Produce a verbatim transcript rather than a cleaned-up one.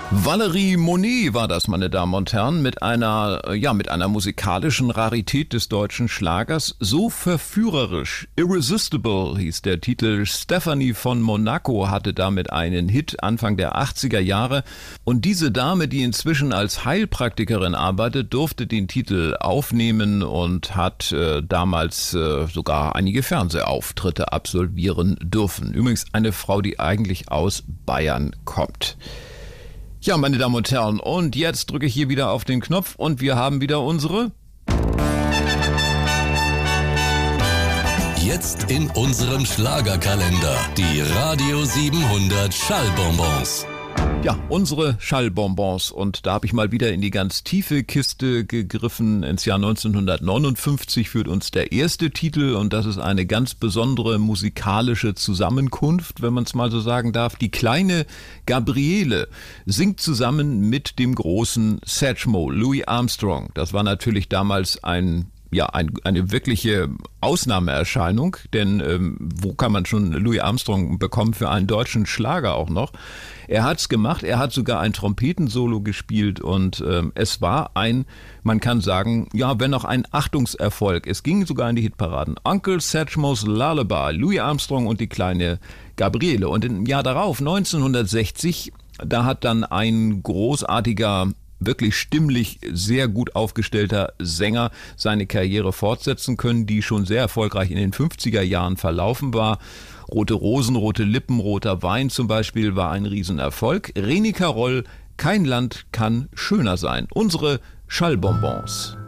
Valérie Monet war das, meine Damen und Herren, mit einer, ja, mit einer musikalischen Rarität des deutschen Schlagers. So verführerisch. Irresistible hieß der Titel. Stephanie von Monaco hatte damit einen Hit Anfang der achtziger Jahre. Und diese Dame, die inzwischen als Heilpraktikerin arbeitet, durfte den Titel aufnehmen und hat äh, damals äh, sogar einige Fernsehauftritte absolvieren dürfen. Übrigens eine Frau, die eigentlich aus Bayern kommt. Ja, meine Damen und Herren, und jetzt drücke ich hier wieder auf den Knopf und wir haben wieder unsere... Jetzt in unserem Schlagerkalender, die Radio siebenhundert Schallbonbons. Ja, unsere Schallbonbons, und da habe ich mal wieder in die ganz tiefe Kiste gegriffen. Ins Jahr neunzehnhundertneunundfünfzig führt uns der erste Titel, und das ist eine ganz besondere musikalische Zusammenkunft, wenn man es mal so sagen darf. Die kleine Gabriele singt zusammen mit dem großen Satchmo, Louis Armstrong. Das war natürlich damals ein Ja, ein, eine wirkliche Ausnahmeerscheinung, denn ähm, wo kann man schon Louis Armstrong bekommen für einen deutschen Schlager auch noch? Er hat's gemacht, er hat sogar ein Trompetensolo gespielt, und ähm, es war ein, man kann sagen, ja, wenn auch ein Achtungserfolg. Es ging sogar in die Hitparaden. Uncle Satchmo's Lullaby, Louis Armstrong und die kleine Gabriele. Und im Jahr darauf, neunzehnhundertsechzig, da hat dann ein großartiger, wirklich stimmlich sehr gut aufgestellter Sänger seine Karriere fortsetzen können, die schon sehr erfolgreich in den fünfziger Jahren verlaufen war. Rote Rosen, rote Lippen, roter Wein zum Beispiel war ein Riesenerfolg. René Caroll, Kein Land kann schöner sein. Unsere Schallbonbons.